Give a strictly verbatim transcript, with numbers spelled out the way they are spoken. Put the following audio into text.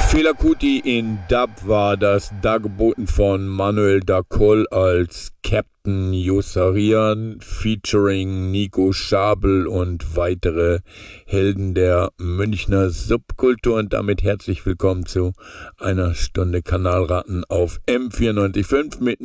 Fela Kuti in Dub war das, dargeboten von Manuel Dacol als Captain Yossarian, featuring Nico Schabel und weitere Helden der Münchner Subkultur. Und damit herzlich willkommen zu einer Stunde Kanalratten auf M vierundneunzig Komma fünf mit